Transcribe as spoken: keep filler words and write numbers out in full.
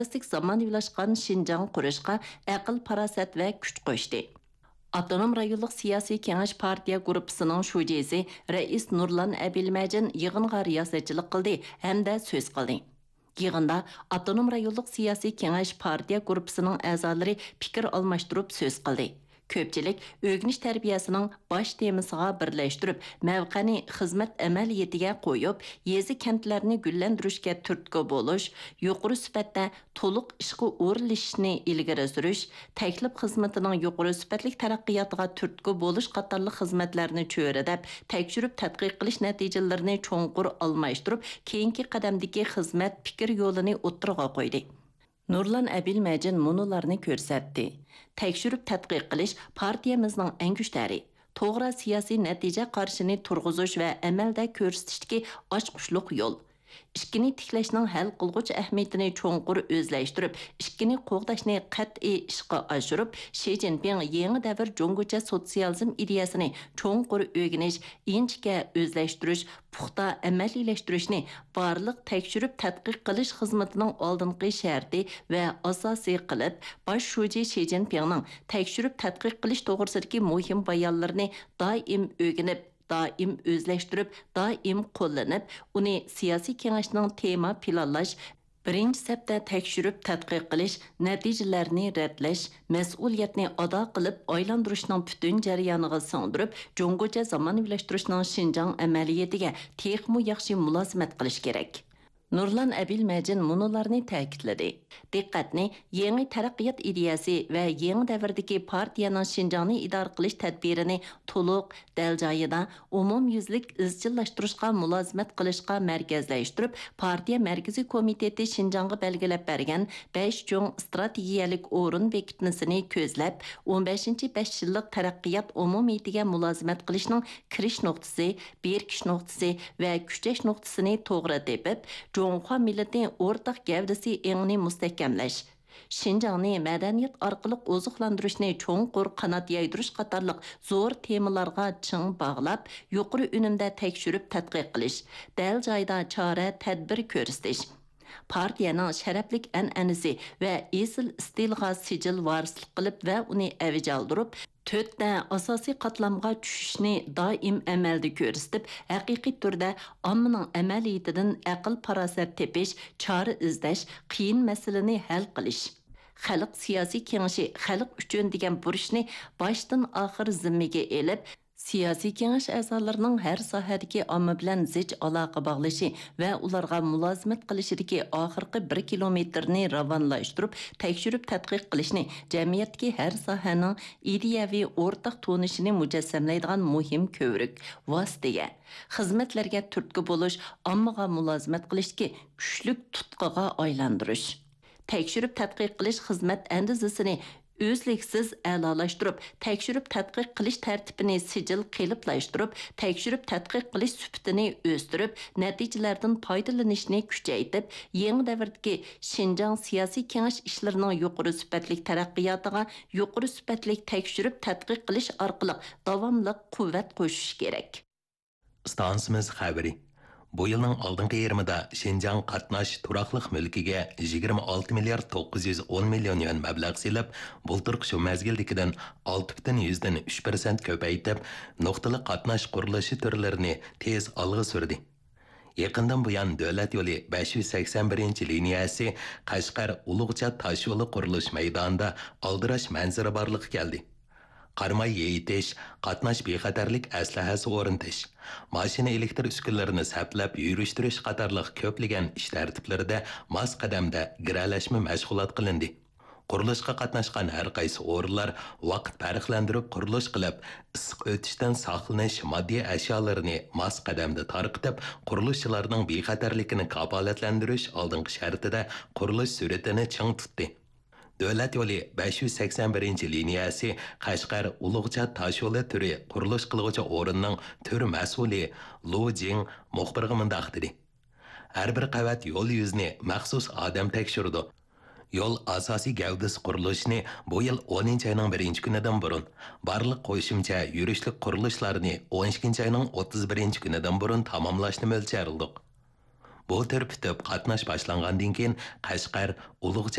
zamanivlashgan Şinjan qurishga aql, farosat va kuch qo'shdi. Avtonom rayonluq siyosiy kengash partiya guruhisining shujesi Rais Nurlan Abilmajin yig'inga riyosatchilik qildi hamda so'z qildi. Yig'inda Avtonom rayonluq siyosiy kengash partiya guruhisining a'zolari fikr almashtirib so'z qildi. Ko'pchilik o'g'inish tarbiyasining bosh temasiga birlashtirib, mavqani xizmat amaliyatiga qo'yib, yezi kentlarni gullantirishga turtki bo'lish, yuqori sifatda to'liq ishga o'rinlashishni ilgari surish, taklif xizmatining yuqori sifatli taraqqiyotiga turtki bo'lish qatorli xizmatlarni cho'ridab, tekshirib tadqiq qilish natijalarini cho'nqur almashtirib, keyingi qadamdagi xizmat fikr yo'lini o'ttirg'a qo'ydi. Nurlan Abilmajin munolarni ko'rsatdi. Tekshirib tadqiq qilish partiyamizning eng kuchlari. To'g'ri siyosiy natija qarshini turg'izish va amalda ko'rsatishdagi ochqushliq yo'l. Ishkini tiklashning hal qilg'uchi ahamiyatini cho'nqur o'zlashtirib, ishkini qo'g'dashni qat'iy ishga oshirib, Shi Jinping yangi davr Jungocha sotsializm ideyasini cho'nqur o'rganish, inchga o'zlashtirish, puxta amaliylashtirish barliq tekshirib tadqiq qilish xizmatining oldingi sharti va asosiy qilib, bosh shuji Shi Jinpingning tekshirib tadqiq qilish to'g'risidagi muhim bayonlarini doim o'rganib, daim o'zlashtirib, daim qo'llanib, uni siyosiy kengashning tema planlash, birinchi sapda tekshirib tadqiq qilish, natijalarni radlash, mas'uliyatni ado qilib, aylantirishning butun jarayoniga singdirib, Jungocha zamonaviylashtirish Şinjan amaliyatiga texmo yaxshi mulozimat qilish kerak. Nurlan Abilmajin munolarni ta'kidladi. Diqqatni yangi taraqqiyot ideyasi va yangi davrdagi partiyaning Şinjanni idora qilish tadbirini to'liq, dal joyida, umumyuzlik izchillashtirishga mulozimat qilishga markazlashtirib, partiya markaziy komiteti Şinjanga belgilab bergan besh cho'ng strategiyalik o'rin bekitmasini ko'zlab, o'n beshinchi besh yillik taraqqiyot umumiyatiga mulozimat qilishning kirish nuqtasi, berkish nuqtasi va kuchash nuqtasini to'g'ri tepib, Jonghua millati o'rtaq gavdasi engni mustahkamlash, Şinjanni madaniyat orqali oziqlantirishni cho'nqur qanot yaydirish qatorliq zo'r temalarga ching bog'lab, yuqori unumda tekshirib tadqiq qilish, dal joyda chora tadbir ko'rsatish. Partiyaning sharaflik an'anasi va esil stilga sijil varislik qilib va uni avj oldirib, to'rtta asosiy qatlamga tushishni doim amalda ko'rsatib, haqiqiy turda ommaning amaliyatidan aql farosat tepish, chora izlash, qiyin masalani hal qilish. Xalq siyosiy kengashi xalq uchun degan burchni boshdan oxir zimmaga elib, siyosiy kengash a'zolarining har sohadagi omma bilan zich aloqa bog'lashi va ularga mulozimat qilishidagi oxirgi bir kilometrni ravonlashtirib, tekshirib tadqiq qilishni jamiyatdagi har sohaning ideyaviy o'rtaq to'nishini mujassamlaydigan muhim ko'rik vositaga, xizmatlarga turtki bo'lish, ommaga mulozimat qilishga kuchlik tutqiga aylantirish. Tekshirib tadqiq qilish xizmat andizasini o'zliksiz a'lolashtirib, tekshirib tadqiq qilish tartibini sijil qiliblaştirib, tekshirib tadqiq qilish sifatini o'stirib, natijalardan foydalanishni kuchaytirib, yangi davrdagi Şinjan siyosiy kengash ishlarining yuqori sifatli taraqqiyotiga yuqori sifatli tekshirib tadqiq qilish orqali davomli quvvat qo'shish kerak. Stansimiz xabari. Bu yılның aldınғы yarımida Şinjan qatnash turaqlıq mülkiga yigirma olti milliard to'qqiz yuz o'n million yuan mablag' silib, bulturq shu mezgildikidan olti butun yuzdan uch persent ko'paytib, nuqtali qatnash qurilishi turlarini tez olg'a surdi. Yaqindan buyon davlat yo'li besh yuz sakson birinchi liniyasi Qashqar Ulug'chat tosh yo'li qurilish maydonida aldirash manzara borliq keldi. Qarmay yeyitish, qatnash bexatarlik aslahasi o'rnatish, mashina elektr uskunalarini saplab yurishtirish qatorliq ko'plagan ish tartiblarida mos qadamda giralashma mashg'ulot qilindi. Qurilishga qatnashgan har qaysi o'rinlar vaqt farqlantirib qurilish qilib, issiq o'tishdan saqlanish moddiy ashyolarini mos qadamda tarqitib, qurilishchilarning bexatarligini kafolatlantirish oldingi shartida qurilish suratini ching tutdi. Davlat yo'li besh yuz sakson birinchi liniyasi Qashqar Ulug'chat tosh yo'li turi qurilish qiluvchi o'rinning turi mas'uli Lu Jing muxbirga mundaq dedi. Har bir qavat yo'l yuzini maxsus odam tekshirdi. Yo'l asosiy gavdasi qurilishini bu yil o'ninchi oyning birinchi kunidan burun, barliq qo'shimcha yurishlik qurilishlarni o'n ikkinchi oyning o'ttiz birinchi kunidan burun tamomlashni mo'ljalladik. Bu tür bitib qatnash boshlangandan keyin Qashqar Ulug'chat